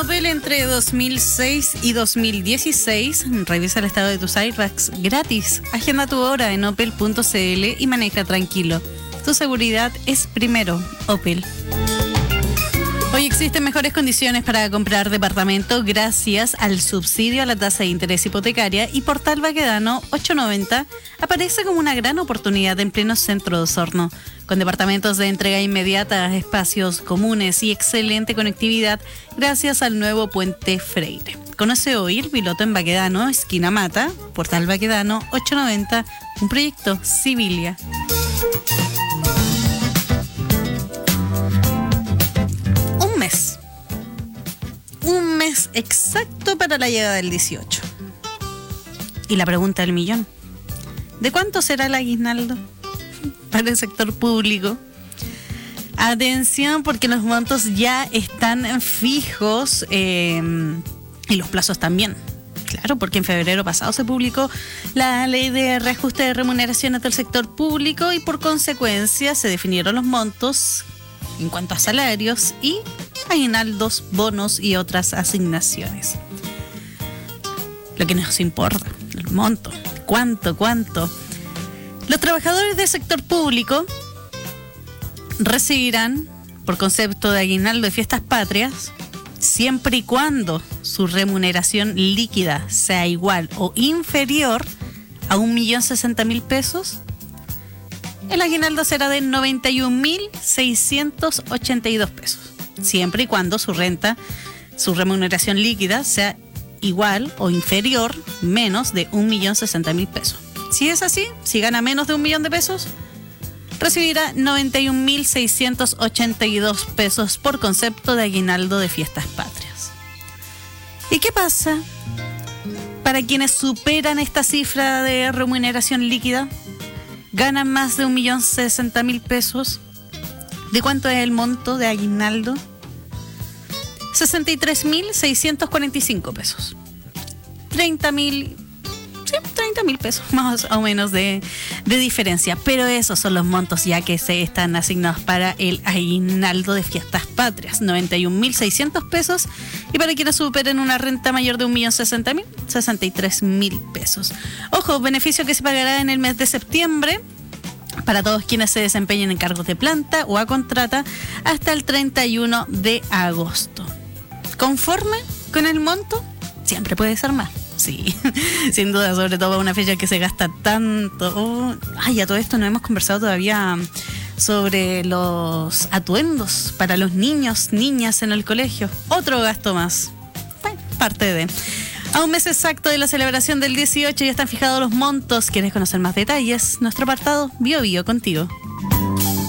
Opel entre 2006 y 2016. Revisa el estado de tus airbags gratis. Agenda tu hora en opel.cl y maneja tranquilo. Tu seguridad es primero, Opel. Hoy existen mejores condiciones para comprar departamento gracias al subsidio a la tasa de interés hipotecaria y Portal Baquedano 890 aparece como una gran oportunidad en pleno centro de Osorno. Con departamentos de entrega inmediata, espacios comunes y excelente conectividad gracias al nuevo puente Freire. Conoce hoy el piloto en Baquedano, esquina Mata, Portal Baquedano 890, un proyecto Civilia. Un mes exacto para la llegada del 18. Y la pregunta del millón: ¿de cuánto será el aguinaldo para el sector público? Atención, porque los montos ya están fijos y los plazos también. Claro, porque en febrero pasado se publicó la ley de reajuste de remuneraciones del sector público y por consecuencia se definieron los montos en cuanto a salarios y aguinaldos, bonos y otras asignaciones. Lo que nos importa, el monto, cuánto. Los trabajadores del sector público recibirán, por concepto de aguinaldo de fiestas patrias, siempre y cuando su remuneración líquida sea igual o inferior a 1.060.000 pesos. El aguinaldo será de 91.682 pesos. Siempre y cuando su remuneración líquida sea igual o inferior, menos de 1.060.000 pesos. Si es así, si gana menos de 1.000.000 de pesos, recibirá 91.682 pesos por concepto de aguinaldo de fiestas patrias. ¿Y qué pasa para quienes superan esta cifra de remuneración líquida? Ganan más de 1.060.000 pesos. ¿De cuánto es el monto de aguinaldo? 63.645 pesos. 30.000 pesos más o menos de diferencia. Pero esos son los montos ya que se están asignados para el aguinaldo de fiestas patrias. 91.600 pesos. Y para quienes superen una renta mayor de 1.060.000, 63.000 pesos. Ojo, beneficio que se pagará en el mes de septiembre para todos quienes se desempeñen en cargos de planta o a contrata hasta el 31 de agosto. ¿Conforme con el monto? Siempre puede ser más. Sí, sin duda, sobre todo una fecha que se gasta tanto. A todo esto no hemos conversado todavía sobre los atuendos para los niños, niñas en el colegio. Otro gasto más. Bueno, parte de... A un mes exacto de la celebración del 18 ya están fijados los montos. ¿Quieres conocer más detalles? Nuestro apartado Bio Bio contigo.